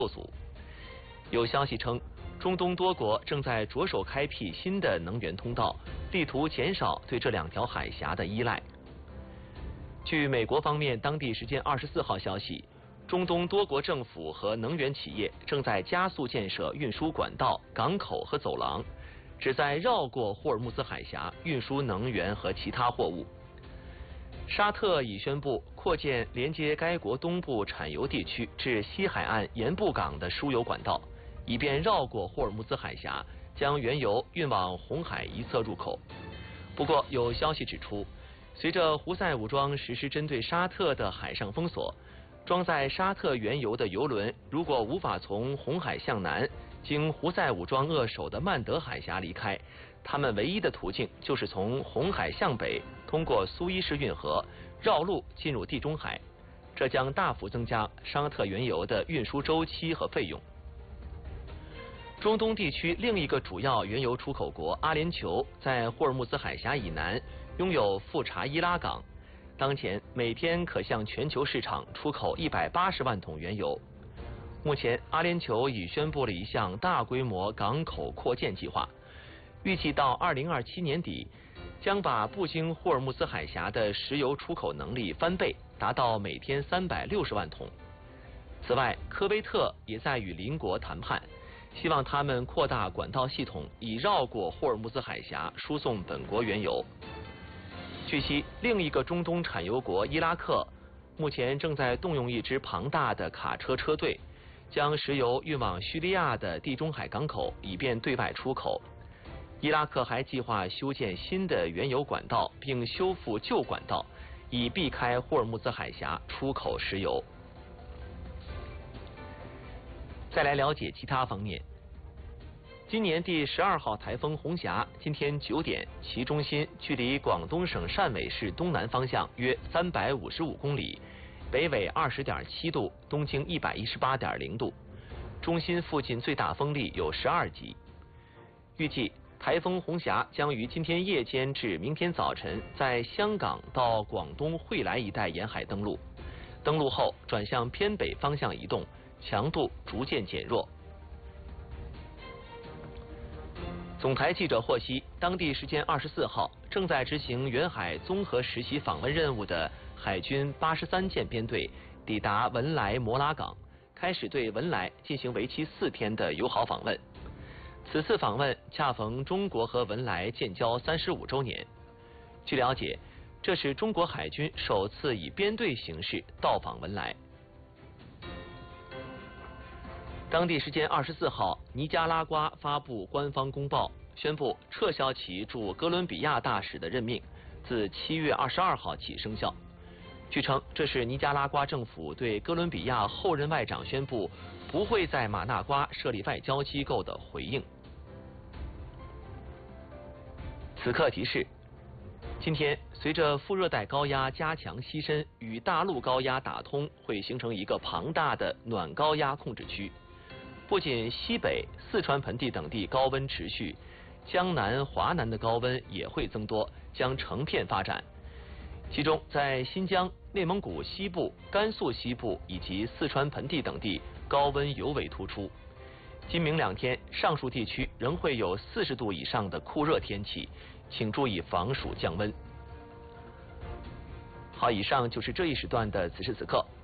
受阻。有消息称，中东多国正在着手开辟新的能源通道，力图减少对这两条海峡的依赖。据美国方面当地时间24号消息，中东多国政府和能源企业正在加速建设运输管道、港口和走廊，旨在绕过霍尔木兹海峡运输能源和其他货物。沙特已宣布扩建连接该国东部产油地区至西海岸盐布港的输油管道，以便绕过霍尔木兹海峡，将原油运往红海一侧入口。不过，有消息指出，随着胡塞武装实施针对沙特的海上封锁，装载沙特原油的油轮如果无法从红海向南经胡塞武装扼守的曼德海峡离开，他们唯一的途径就是从红海向北，通过苏伊士运河绕路进入地中海，这将大幅增加沙特原油的运输周期和费用。中东地区另一个主要原油出口国阿联酋在霍尔木兹海峡以南拥有富查伊拉港，当前每天可向全球市场出口180万桶原油。目前，阿联酋已宣布了一项大规模港口扩建计划，预计到2027年底，将把不经霍尔木兹海峡的石油出口能力翻倍，达到每天360万桶。此外，科威特也在与邻国谈判，希望他们扩大管道系统，以绕过霍尔木兹海峡输送本国原油。据悉，另一个中东产油国伊拉克目前正在动用一支庞大的卡车车队，将石油运往叙利亚的地中海港口，以便对外出口。伊拉克还计划修建新的原油管道，并修复旧管道，以避开霍尔木兹海峡出口石油。再来了解其他方面。今年第12号台风红霞今天9点，其中心距离广东省汕尾市东南方向约355公里，北纬20.7度，东经118.0度，中心附近最大风力有12级。预计台风红霞将于今天夜间至明天早晨在香港到广东惠来一带沿海登陆，登陆后转向偏北方向移动，强度逐渐减弱。总台记者获悉，当地时间24号，正在执行远海综合实习访问任务的海军83舰编队抵达文莱摩拉港，开始对文莱进行为期4天的友好访问。此次访问恰逢中国和文莱建交35周年。据了解，这是中国海军首次以编队形式到访文莱。当地时间24号，尼加拉瓜发布官方公报，宣布撤销其驻哥伦比亚大使的任命，自7月22号起生效。据称，这是尼加拉瓜政府对哥伦比亚后任外长宣布不会在马纳瓜设立外交机构的回应。此刻提示：今天随着副热带高压加强西伸，与大陆高压打通，会形成一个庞大的暖高压控制区。不仅西北、四川盆地等地高温持续，江南、华南的高温也会增多，将成片发展。其中，在新疆、内蒙古西部、甘肃西部以及四川盆地等地，高温尤为突出。今明2天，上述地区仍会有40度以上的酷热天气，请注意防暑降温。好，以上就是这一时段的此时此刻。